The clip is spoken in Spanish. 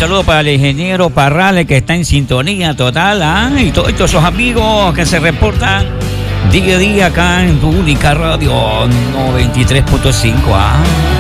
saludo para el ingeniero Parrales, que está en sintonía total, y todos esos amigos que se reportan día a día acá en tu única radio 93.5.